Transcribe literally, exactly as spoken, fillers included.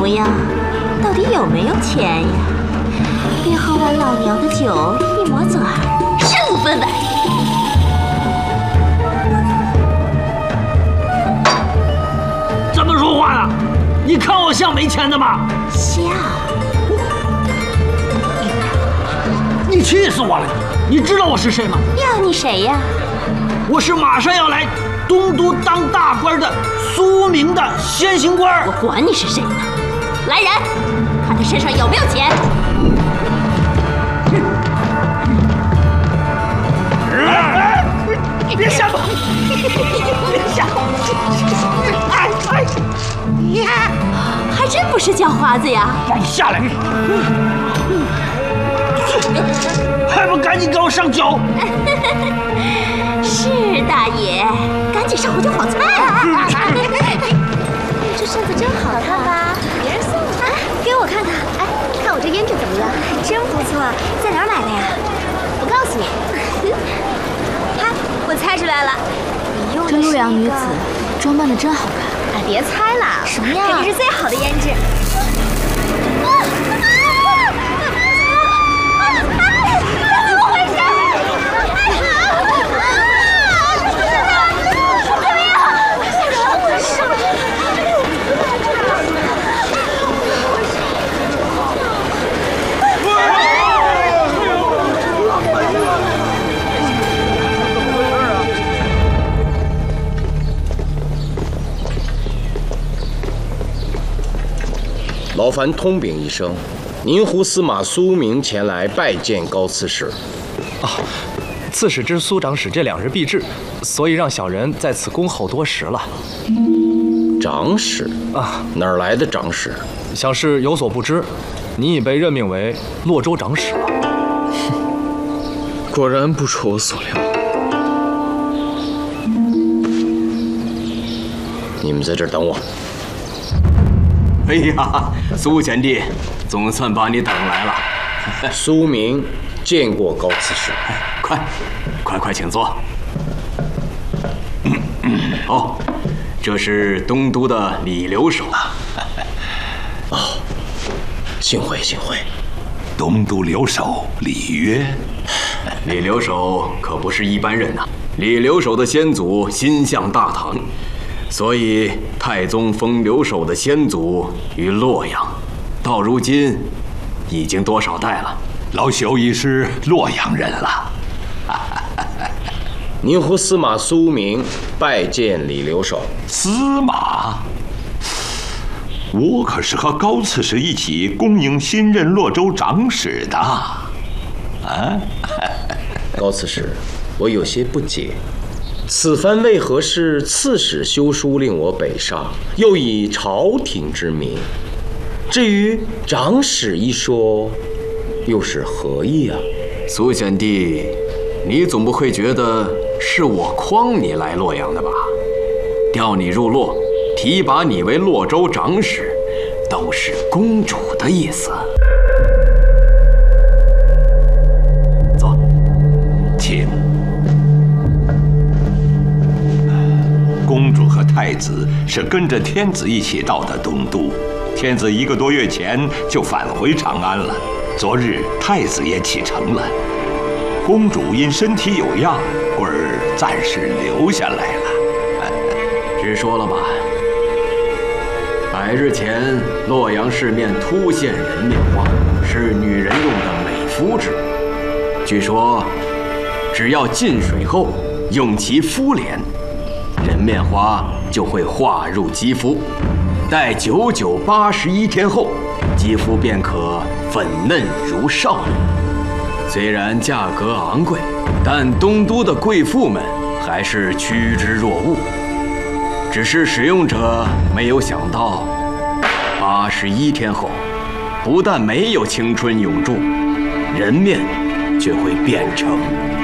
样，到底有没有钱呀？别喝完老娘的酒，一抹嘴儿，身无分文。 怎么说话呢？你看我像没钱的吗？ 像。 你气死我了！你知道我是谁吗？ 要你谁呀？ 我是马上要来东都当大官的苏明的先行官。 我管你是谁呢！来人，看他身上有没有钱。 别吓我！别吓我！哎哎呀，还真不是叫花子呀！ 赶紧下来！还不赶紧给我上酒！ 是大爷，赶紧上火就好菜。这身子真好看吧？别人送的。哎，给我看看。哎，看我这胭脂怎么样？真不错，在哪儿买的呀？我告诉你。嗨，我猜出来了，你用的这洛阳女子装扮的真好看。 哎，别猜了， 什么呀？ 肯定是最好的胭脂。 劳烦通禀一声，宁湖司马苏明前来拜见高刺史。 啊，刺史知苏长史这两日避至，所以让小人在此恭候多时了。 长史啊， 哪儿来的长史？ 想是有所不知，你已被任命为洛州长史了。 果然不出我所料。 你们在这儿等我。 哎呀，苏贤弟，总算把你等来了。 苏明见过高刺史。 快，快快请坐。哦，这是东都的李留守。 哦，幸会幸会。 东都留守李约， 李留守可不是一般人呐、啊。李留守的先祖心向大唐。所以，太宗封留守的先祖于洛阳，到如今已经多少代了？ 老朽已是洛阳人了。 宁湖司马苏明拜见李留守。 司马，我可是和高刺史一起恭迎新任洛州长史的。啊， 高刺史，我有些不解。此番为何是刺史修书令我北上，又以朝廷之名？至于长史一说，又是何意啊？ 苏贤弟，你总不会觉得是我诓你来洛阳的吧？调你入洛，提拔你为洛州长史，都是公主的意思。坐， 请。公主和太子是跟着天子一起到的东都，天子一个多月前就返回长安了。昨日太子也启程了，公主因身体有恙，故而暂时留下来了。 直说了吧，百日前洛阳市面突现人面花，是女人用的美肤之物。据说，只要进水后用其敷脸，人面花就会化入肌肤，待九九八十一天后，肌肤便可粉嫩如少女。虽然价格昂贵，但东都的贵妇们还是趋之若鹜。只是使用者没有想到，八十一天后，不但没有青春永驻，人面却会变成